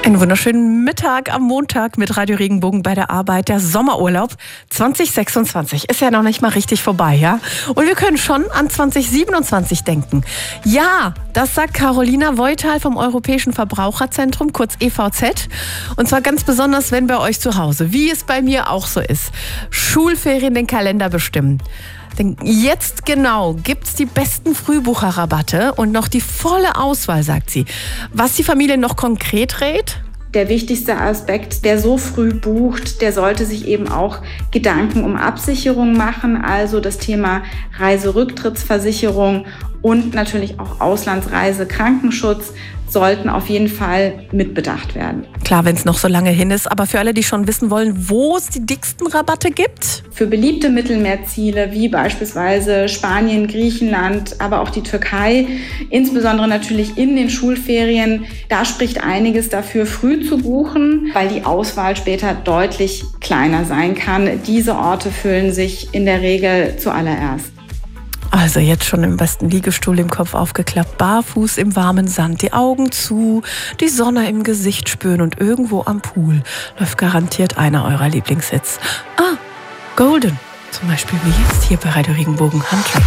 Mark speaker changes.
Speaker 1: Einen wunderschönen Mittag am Montag mit Radio Regenbogen bei der Arbeit. Der Sommerurlaub 2026 ist ja noch nicht mal richtig vorbei, ja? Und wir können schon an 2027 denken. Ja, das sagt Carolina Voital vom Europäischen Verbraucherzentrum, kurz EVZ. Und zwar ganz besonders, wenn bei euch zu Hause, wie es bei mir auch so ist, Schulferien den Kalender bestimmen. Denn jetzt genau gibt's die besten Frühbucherrabatte und noch die volle Auswahl, sagt sie. Was die Familie noch konkret rät?
Speaker 2: Der wichtigste Aspekt, wer so früh bucht, der sollte sich eben auch Gedanken um Absicherung machen, also das Thema Reiserücktrittsversicherung und natürlich auch Auslandsreise, Krankenschutz sollten auf jeden Fall mitbedacht werden.
Speaker 1: Klar, wenn es noch so lange hin ist, aber für alle, die schon wissen wollen, wo es die dicksten Rabatte gibt?
Speaker 2: Für beliebte Mittelmeerziele wie beispielsweise Spanien, Griechenland, aber auch die Türkei, insbesondere natürlich in den Schulferien, da spricht einiges dafür, früh zu buchen, weil die Auswahl später deutlich kleiner sein kann. Diese Orte füllen sich in der Regel zuallererst.
Speaker 1: Also jetzt schon im besten Liegestuhl im Kopf aufgeklappt, barfuß im warmen Sand, die Augen zu, die Sonne im Gesicht spüren und irgendwo am Pool läuft garantiert einer eurer Lieblingshits. Golden, zum Beispiel wie jetzt hier bei Radio Regenbogen Handling.